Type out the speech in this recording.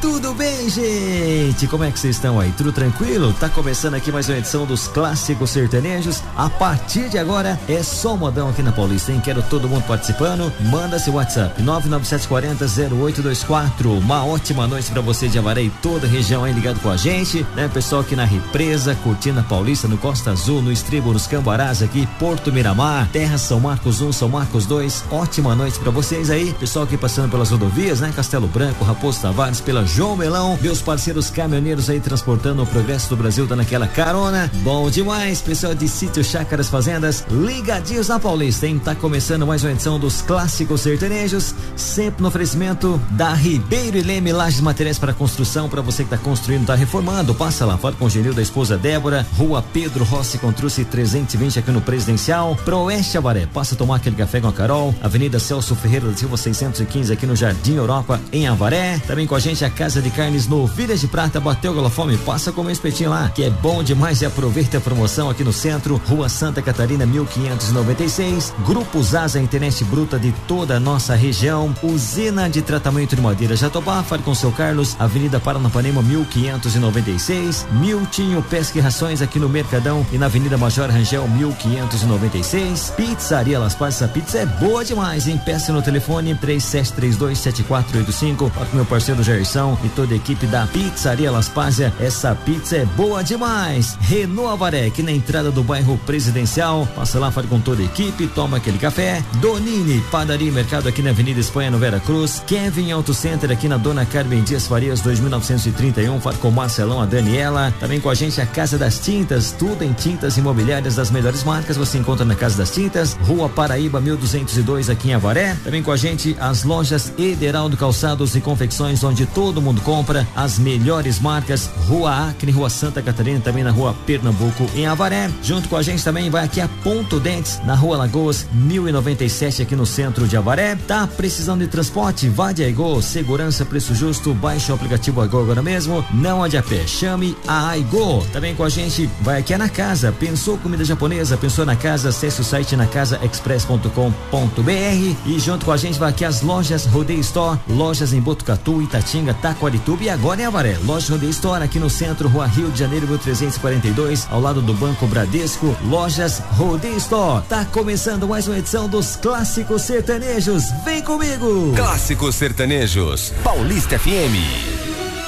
Tudo bem, gente? Como é que vocês estão aí? Tudo tranquilo? Tá começando aqui mais uma edição dos Clássicos Sertanejos. A partir de agora é só modão aqui na Paulista, hein? Quero todo mundo participando. Manda seu WhatsApp 99740-0824. Uma ótima noite pra você de Avaré e toda a região aí ligado com a gente, né? Pessoal aqui na Represa, curtindo a Paulista, no Costa Azul, no Estribo, nos Cambarás aqui, Porto Miramar, Terra São Marcos 1, São Marcos 2. Ótima noite pra vocês aí. Pessoal aqui passando pelas rodovias, né? Castelo Branco, Raposo Tavares, pela João Melão, meus parceiros caminhoneiros aí transportando o progresso do Brasil, dando aquela carona. Bom demais, pessoal de Sítio Chácaras Fazendas, ligadinhos na Paulista, hein? Tá começando mais uma edição dos Clássicos Sertanejos, sempre no oferecimento da Ribeiro e Leme Lajes Materiais para Construção, para você que tá construindo, tá reformando, passa lá, fala com o Genil da esposa Débora, Rua Pedro Rossi Contrucci 320 aqui no Presidencial, Proeste Avaré, passa a tomar aquele café com a Carol, Avenida Celso Ferreira da Silva 615 aqui no Jardim Europa em Avaré, também com a gente a Casa de Carnes Novilhas de Prata, bateu gala fome, passa com o espetinho lá, que é bom demais e aproveita a promoção aqui no centro, Rua Santa Catarina 1596, Grupo Zaza, internet bruta de toda a nossa região, usina de tratamento de madeira Jatobá, fale com o seu Carlos, Avenida Paranapanema 1596, Miltinho Pesca e Rações aqui no Mercadão e na Avenida Major Rangel 1596, Pizzaria Las Paz, essa pizza é boa demais, hein? Peça no telefone 37327485, fala com meu parceiro Gerson e toda a equipe da Pizzaria Las Pazia, essa pizza é boa demais. Renault Avaré, aqui na entrada do bairro Presidencial, passa lá, fale com toda a equipe, toma aquele café. Donini, padaria e mercado aqui na Avenida Espanha, no Vera Cruz. Kevin Auto Center aqui na Dona Carmen Dias Farias 2931, fale com o Marcelão, a Daniela, também com a gente a Casa das Tintas, tudo em tintas imobiliárias das melhores marcas, você encontra na Casa das Tintas, Rua Paraíba 1202 aqui em Avaré, também com a gente as lojas Ederaldo Calçados e Confecções, onde todo mundo compra as melhores marcas, Rua Acre, Rua Santa Catarina, também na Rua Pernambuco em Avaré. Junto com a gente também vai aqui a Ponto Dentes, na Rua Lagoas 1097 aqui no centro de Avaré. Tá precisando de transporte? Vá de Aigo, segurança, preço justo, baixe o aplicativo Aigo agora mesmo, não ande a pé, chame a Aigo. Também com a gente vai aqui a Na Casa, pensou comida japonesa, pensou na casa, acesse o site nacasaexpress.com.br e junto com a gente vai aqui as lojas Rodeio Store, lojas em Botucatu, Itatinga, Taquarituba e agora em Avaré. Loja Rodeio Store aqui no centro, Rua Rio de Janeiro 1342, ao lado do Banco Bradesco. Lojas Rodeio Store. Tá começando mais uma edição dos Clássicos Sertanejos. Vem comigo! Clássicos Sertanejos, Paulista FM.